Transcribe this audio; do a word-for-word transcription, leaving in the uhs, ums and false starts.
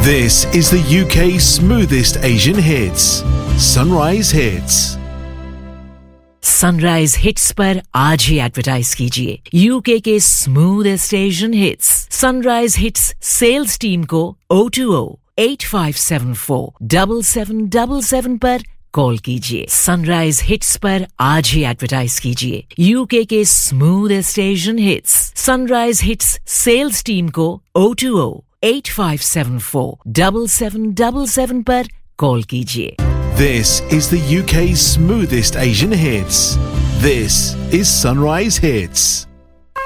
This is the U K's smoothest Asian hits. Sunrise Hits. Sunrise hits पर आज ही advertise कीजिए UK के smoothest Asian hits sunrise hits sales team को O two O eight five seven four seven seven seven seven पर call कीजिए sunrise hits पर आज ही advertise कीजिए यूके के smoothest Asian hits sunrise hits sales team को O two O eight five seven four seven seven seven seven पर call कीजिए This is the U K's smoothest Asian hits. This is Sunrise Hits.